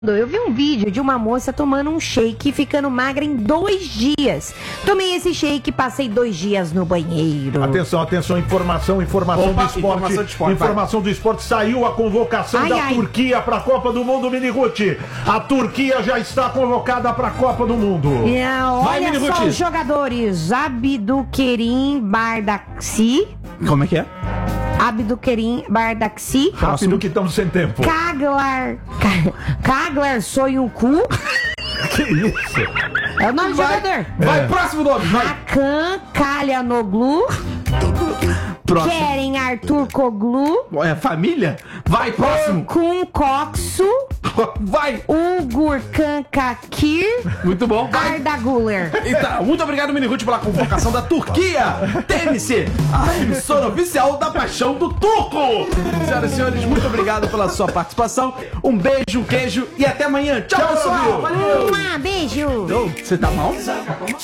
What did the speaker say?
Eu vi um vídeo de uma moça tomando um shake e ficando magra em 2 dias. Tomei esse shake e passei 2 dias no banheiro. Atenção, informação do esporte. Informação do esporte. Saiu a convocação da Turquia para a Copa do Mundo, Mini Ruth. A Turquia já está convocada para a Copa do Mundo. Olha só os jogadores. Abdulkerim Bardakci. Como é que é? Abdulkerim Bardakci. Rápido que estamos sem tempo. Kaglar Soyuncu. Que isso? É o nome do jogador. Vai, próximo nome. Hakan Kalyanoglu. Keren Arthur Koglu. É família? Vai, próximo. Kun Koksu. Vai. Ugur Kankakir. Muito bom. Vai. Arda Güler. Então, muito obrigado, Mini Ruth, pela convocação da Turquia. TMC, a emissora oficial da paixão do turco. Senhoras e senhores, muito obrigado pela sua participação. Um beijo, um queijo e até amanhã. Tchau, pessoal. Valeu. Beijo. Você tá mal?